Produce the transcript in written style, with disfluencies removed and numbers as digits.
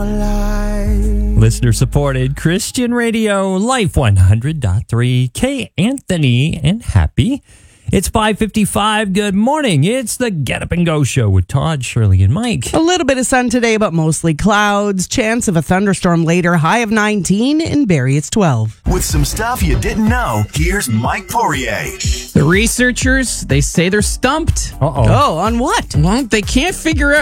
alive. Listener supported Christian Radio, Life 100.3, K. Anthony and Happy. It's 5:55. Good morning. It's the Get Up and Go show with Todd, Shirley, and Mike. A little bit of sun today, but mostly clouds. Chance of a thunderstorm later. High of 19. In Barrie, it's 12. With some stuff you didn't know, here's Mike Poirier. The researchers, they say they're stumped. Uh-oh. Oh, on what? Well, they can't figure out